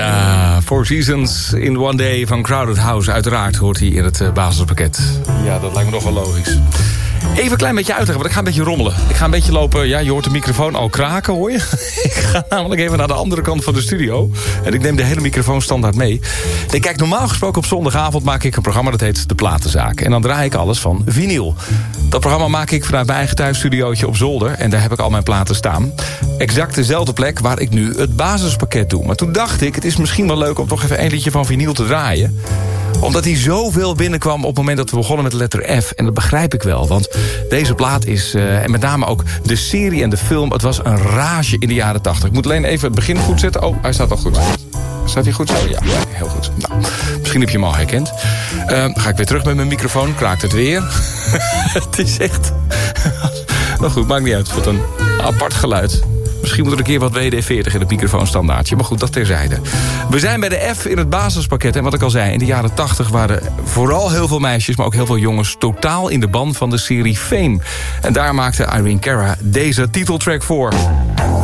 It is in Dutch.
Ja, Four Seasons in One Day van Crowded House. Uiteraard hoort hij in het basispakket. Ja, dat lijkt me nog wel logisch. Even een klein beetje uitleggen, want ik ga een beetje rommelen. Ik ga een beetje lopen, ja, je hoort de microfoon al kraken, hoor je. Ik ga namelijk even naar de andere kant van de studio. En ik neem de hele microfoon standaard mee. Nee, kijk, normaal gesproken op zondagavond maak ik een programma dat heet De Platenzaak. En dan draai ik alles van vinyl. Dat programma maak ik vanuit mijn eigen thuisstudiootje op zolder. En daar heb ik al mijn platen staan. Exact dezelfde plek waar ik nu het basispakket doe. Maar toen dacht ik, het is misschien wel leuk om toch even een liedje van vinyl te draaien. Omdat hij zoveel binnenkwam op het moment dat we begonnen met de letter F. En dat begrijp ik wel, want deze plaat is... en met name ook de serie en de film, het was een rage in de jaren 80. Ik moet alleen even het begin goed zetten. Oh, hij staat al goed. Staat hij goed zo? Ja, heel goed. Nou, misschien heb je hem al herkend. Ga ik weer terug met mijn microfoon. Kraakt het weer. Het is echt... Nou goed, maakt niet uit. Het wordt een apart geluid. Misschien moet er een keer wat WD-40 in het microfoonstandaardje. Maar goed, dat terzijde. We zijn bij de F in het basispakket. En wat ik al zei, in de jaren 80 waren vooral heel veel meisjes... maar ook heel veel jongens totaal in de ban van de serie Fame. En daar maakte Irene Cara deze titeltrack voor.